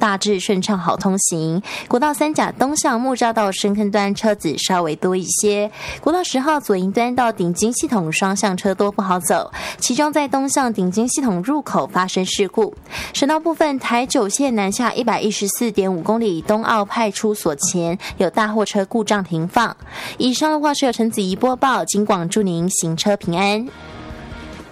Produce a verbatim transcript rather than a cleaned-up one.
大致顺畅好通行。国道三甲东向木栅到深坑端车子稍微多一些。国道十号左营端到顶金系统双向车多不好走，其中在东向顶金系统入口发生事故。省道部分，台九线南下一百一十四点五公里东澳派出所前有大货车故障停放。以上的话是由陈子怡播报，金广祝您行车平安。